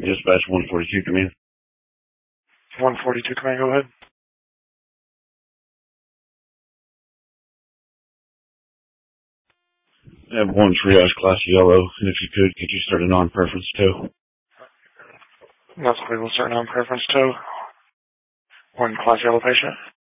Dispatch 142, come in. 142, can I go ahead? I have one triage class yellow, and if you could you start a non-preference tow? That's clear. We'll start non-preference tow. One class yellow patient.